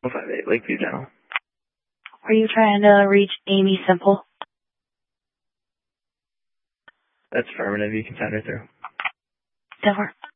158 Lakeview Dental. Are you trying to reach Amy Simple? That's affirmative. You can send her through. That works.